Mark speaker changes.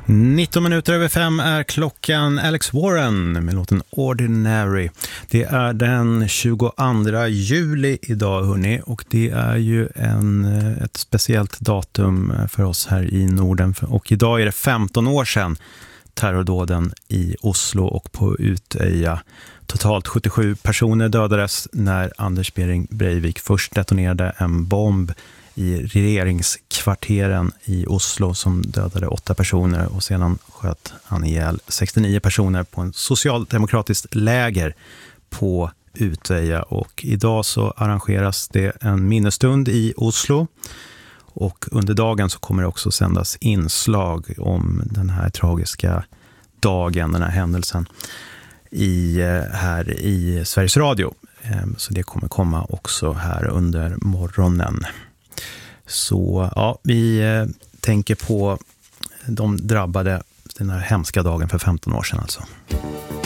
Speaker 1: 19 minuter över 5 är klockan. Alex Warren med låten Ordinary. Det är den 22 juli idag, hörni, och det är ju ett speciellt datum för oss här i Norden. Och idag är det 15 år sedan terrordåden i Oslo och på Utöja. Totalt 77 personer dödades när Anders Behring Breivik först detonerade en bomb i regeringskvarteren i Oslo som dödade 8 personer, och sedan sköt han ihjäl 69 personer på en socialdemokratiskt läger på Utöja. Och idag så arrangeras det en minnesstund i Oslo, och under dagen så kommer det också sändas inslag om den här tragiska dagen, den här händelsen här i Sveriges Radio. Så det kommer komma också här under morgonen. Så ja, vi tänker på de drabbade den här hemska dagen för 15 år sedan alltså.